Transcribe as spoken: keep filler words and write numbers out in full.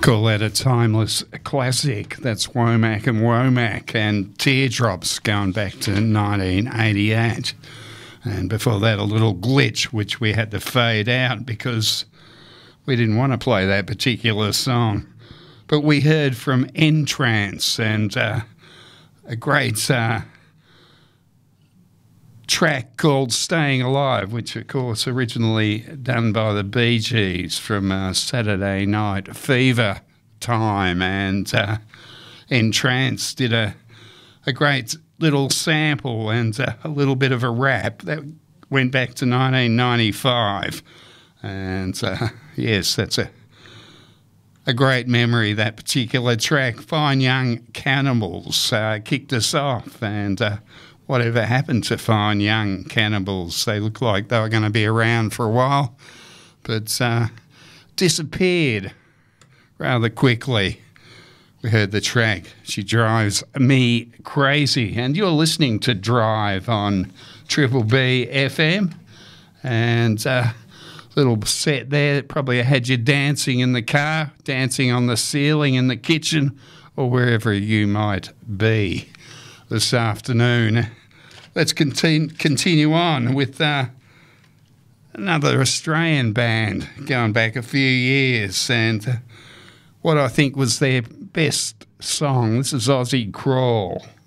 call that a timeless classic. That's Womack and Womack and Teardrops going back to nineteen eighty-eight. And before that, a little glitch, which we had to fade out because we didn't want to play that particular song. But we heard from N-Trance and uh, a great uh, track called Staying Alive, which, of course, originally done by the Bee Gees from uh, Saturday Night Fever time. And uh, N-Trance did a, a great little sample and uh, a little bit of a rap that went back to nineteen ninety-five. And, uh, yes, that's a a great memory, that particular track. Fine Young Cannibals uh, kicked us off, and uh, whatever happened to Fine Young Cannibals? They looked like they were going to be around for a while, but uh, disappeared rather quickly. We heard the track, She Drives Me Crazy, and you're listening to Drive on Triple B F M, and uh, little set there, probably had you dancing in the car, dancing on the ceiling in the kitchen, or wherever you might be this afternoon. Let's continue, continue on with uh, another Australian band going back a few years, and uh, what I think was their best song. This is Aussie Crawl.